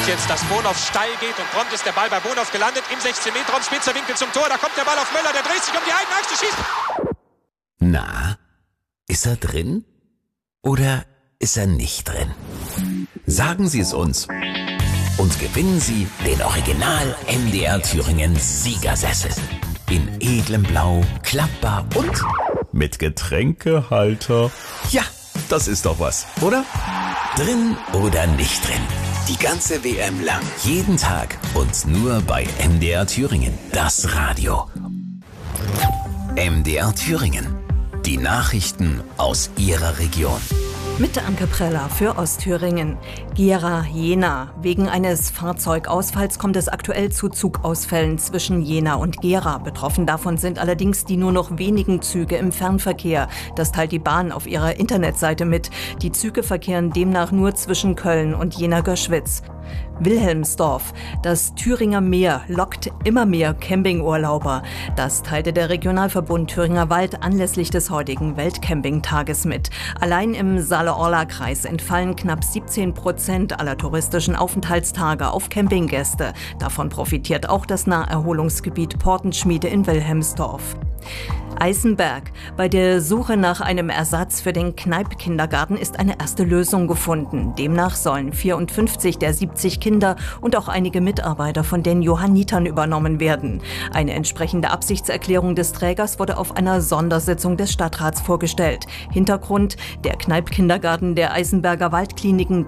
jetzt, dass Bonhoff steil geht und prompt ist der Ball bei Bonhoff gelandet im 16-Meter-Raum, spitzer Winkel zum Tor, da kommt der Ball auf Möller, der dreht sich um die eigene Achse, schießt. Na, ist er drin oder ist er nicht drin? Sagen Sie es uns und gewinnen Sie den Original MDR Thüringen Siegersessel. In edlem Blau, klappbar und mit Getränkehalter. Ja, das ist doch was, oder? Drin oder nicht drin? Die ganze WM lang, jeden Tag und nur bei MDR Thüringen, das Radio. MDR Thüringen, die Nachrichten aus Ihrer Region. Mit Anke Preller für Ostthüringen. Gera-Jena. Wegen eines Fahrzeugausfalls kommt es aktuell zu Zugausfällen zwischen Jena und Gera. Betroffen davon sind allerdings die nur noch wenigen Züge im Fernverkehr. Das teilt die Bahn auf ihrer Internetseite mit. Die Züge verkehren demnach nur zwischen Köln und Jena-Göschwitz. Wilhelmsdorf. Das Thüringer Meer lockt immer mehr Campingurlauber. Das teilte der Regionalverbund Thüringer Wald anlässlich des heutigen Weltcampingtages mit. Allein im Saale-Orla-Kreis entfallen knapp 17% aller touristischen Aufenthaltstage auf Campinggäste. Davon profitiert auch das Naherholungsgebiet Portenschmiede in Wilhelmsdorf. Eisenberg. Bei der Suche nach einem Ersatz für den Kneipp-Kindergarten ist eine erste Lösung gefunden. Demnach sollen 54 der 70 Kinder und auch einige Mitarbeiter von den Johannitern übernommen werden. Eine entsprechende Absichtserklärung des Trägers wurde auf einer Sondersitzung des Stadtrats vorgestellt. Hintergrund: der Kneipp-Kindergarten der Eisenberger Waldkliniken